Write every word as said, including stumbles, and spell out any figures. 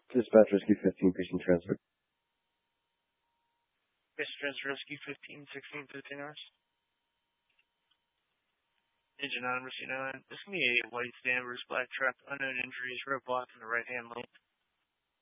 Dispatch Rescue fifteen, patient transfer. Patient transfer Rescue fifteen, sixteen, fifteen hours. Engine on, receipt nine. This is going to be a white Danvers black truck, unknown injuries, roadblock in the right hand lane.